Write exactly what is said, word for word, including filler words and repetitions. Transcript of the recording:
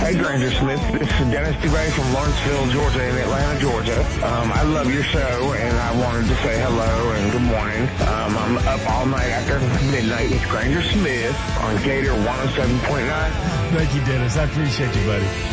Hi, Granger Smith. This is Dennis DeRay from Lawrenceville, Georgia, in Atlanta, Georgia. Um, I love your show, and I wanted to say hello and good morning. Um, I'm up all night after midnight with Granger Smith on Gator one oh seven point nine. Thank you, Dennis. I appreciate you, buddy.